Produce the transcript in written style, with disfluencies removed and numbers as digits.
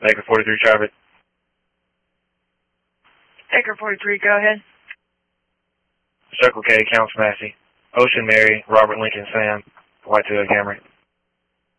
Baker 43 traffic. Baker 43, go ahead. Circle K, Counts Massey. Ocean Mary, Robert Lincoln Sam, White Tail Camry.